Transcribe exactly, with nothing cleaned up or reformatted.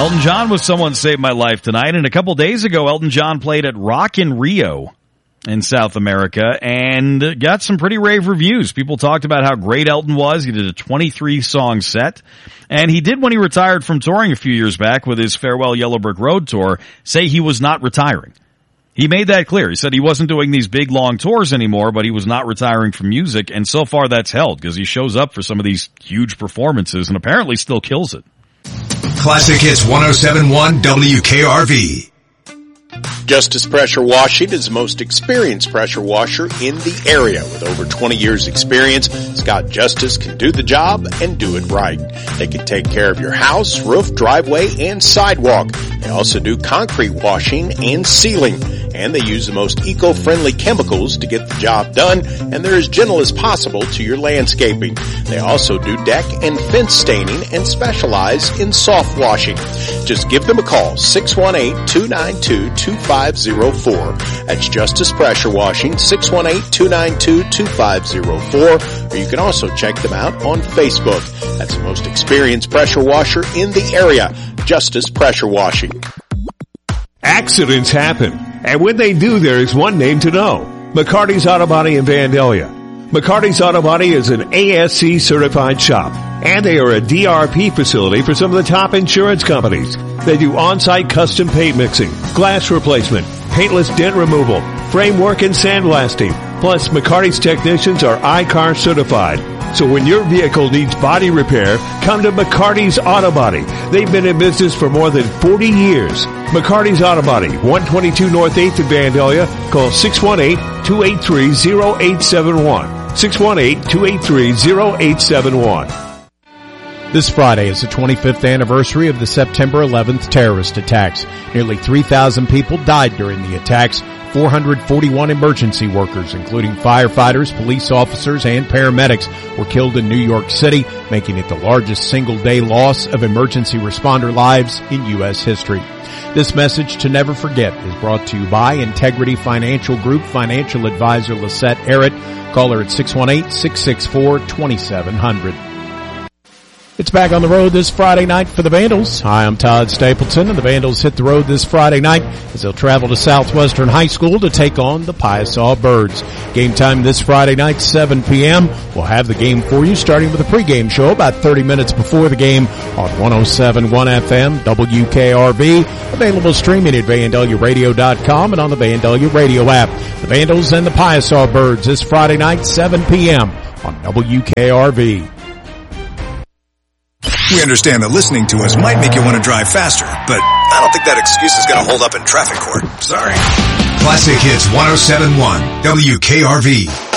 Elton John was someone saved my life tonight, and a couple days ago, Elton John played at Rock in Rio in South America and got some pretty rave reviews. People talked about how great Elton was. He did a twenty-three song set, and he did, when he retired from touring a few years back with his Farewell Yellow Brick Road tour, say he was not retiring. He made that clear. He said he wasn't doing these big, long tours anymore, but he was not retiring from music, and so far that's held because he shows up for some of these huge performances and apparently still kills it. Classic Hits one oh seven point one W K R V. Justice Pressure Washing is the most experienced pressure washer in the area. With over twenty years experience, Scott Justice can do the job and do it right. They can take care of your house, roof, driveway, and sidewalk. They also do concrete washing and sealing. And they use the most eco-friendly chemicals to get the job done, and they're as gentle as possible to your landscaping. They also do deck and fence staining and specialize in soft washing. Just give them a call, six one eight, two nine two, two five zero four. That's Justice Pressure Washing, six one eight, two nine two, two five zero four. Or you can also check them out on Facebook. That's the most experienced pressure washer in the area, Justice Pressure Washing. Accidents happen, and when they do, there is one name to know. McCarty's Auto Body in Vandalia. McCarty's Auto Body is an A S C certified shop, and they are a D R P facility for some of the top insurance companies. They do on-site custom paint mixing, glass replacement, paintless dent removal, framework and sandblasting. Plus, McCarty's technicians are I C A R certified. So when your vehicle needs body repair, come to McCarty's Auto Body. They've been in business for more than forty years. McCarty's Auto Body, one twenty-two North eighth in Vandalia. Call six one eight, two eight three, zero eight seven one. six one eight, two eight three, zero eight seven one. This Friday is the twenty-fifth anniversary of the September eleventh terrorist attacks. Nearly three thousand people died during the attacks. four hundred forty-one emergency workers, including firefighters, police officers, and paramedics, were killed in New York City, making it the largest single-day loss of emergency responder lives in U S history. This message to never forget is brought to you by Integrity Financial Group financial advisor Lisette Errett. Call her at six one eight, six six four, two seven zero zero. It's back on the road this Friday night for the Vandals. Hi, I'm Todd Stapleton, and the Vandals hit the road this Friday night as they'll travel to Southwestern High School to take on the Piasaw Birds. Game time this Friday night, seven p.m. We'll have the game for you starting with a pregame show about thirty minutes before the game on one oh seven point one F M, W K R V. Available streaming at Vandalia Radio dot com and on the Vandalia Radio app. The Vandals and the Piasaw Birds this Friday night, seven p.m. on W K R V. We understand that listening to us might make you want to drive faster, but I don't think that excuse is going to hold up in traffic court. Sorry. Classic Hits one oh seven point one W K R V.